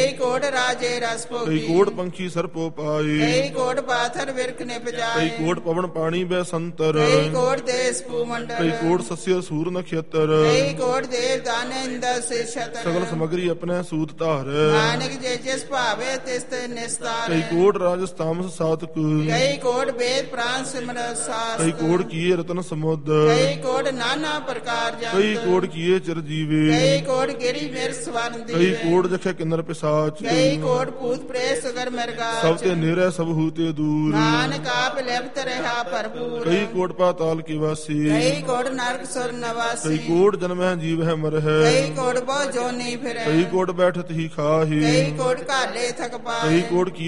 ਕਈ ਕੋਟ ਰਾਜੇ ਰਸ ਭੋਗੀ, ਕਈ ਕੋਟ ਪੰਛੀ ਸਰਪੋ ਪਾਏ, ਕਈ ਕੋਟ ਪਾਥਰ ਬਿਰਖ ਨਿਪਜਾਏ, ਕਈ ਕੋਟ ਪਵਨ ਪਾਣੀ ਬੈ ਸੰਤਰ, ਕਈ ਕੋਟ ਦੇਸ ਭੂਮੰਡਲ, ਕਈ ਕੋਟ ਸਸਿਆ ਸੂਰ ਨਖੇਤਰ, ਕਈ ਕੋਟ ਦੇਵ ਦਾਨ ਇੰਦਰ ਸਿਸ਼ਤਰ, ਸਗਲ ਸਮਗਰੀ ਆਪਣੇ ਸੂਤ ਧਾਰ, ਨਾਨਕ ਜੇ ਜਿਸ ਭਾਵੇ ਤਿਸ ਤੇ ਨਿਸਤਾਰ, ਕਈ ਕੋਟ ਰਾਜ ਸਤਾਮਸ ਸਾਤਕ, ਕਈ ਕੋਟ ਵੇਦ ਪ੍ਰਾਨ ਸਿਮਰਤ ਸਾਸਤ, ਕਈ ਕੋਟ ਕੀਏ ਰਤਨ ਸਮੁਦ, ਕਈ ਕੋਟ ਨਾਨਾ ਪ੍ਰਕਾਰ ਜੰਤ, ਕਈ ਕੋਟ ਕੀਏ ਚਿਰ ਜੀਵੇ, ਕਈ ਕੋਟ ਗਿਰੀ ਮੇਰ ਸਵਰਨ ਕਈ ਦੀਵੇ, ਕੋਟ ਜਖੇ ਕਿੰਨਰ ਪਿਸਾਚ, ਕਈ ਕੋਟ ਭੂਤ ਪ੍ਰੇਤ ਸੁਗਰ ਮਿਰਗਾਚ, ਸਭ ਤੇ ਨੇਰੇ ਸਭ ਹੂਤੇ ਦੂਰ, ਨਾਨਕ ਆਪ ਲਿਪਤ ਰਹਾ ਭਰਪੂਰ, ਕਈ ਕੋਟ ਪਾਤਾਲ ਕੀ ਵਾਸੀ, ਕਈ ਕੋਟ ਨਰਕ ਸੁਰ ਕਈ ਨਵਾਸੀ, ਕੋਟ ਜਨਮ ਹੈ ਜੀਵ ਹੈ ਮਰ ਹੈ, ਕਈ ਕੋਟ ਬਹੁ ਜੋਨੀ ਫਿਰੈ, ਕਈ ਕੋਟ ਬੈਠਤ ਹੀ ਖਾਹੀ, ਕਈ ਕੋਟ ਘਾਲੇ ਥਕ ਪਾਏ, ਕਈ ਕੋਟ ਕੀ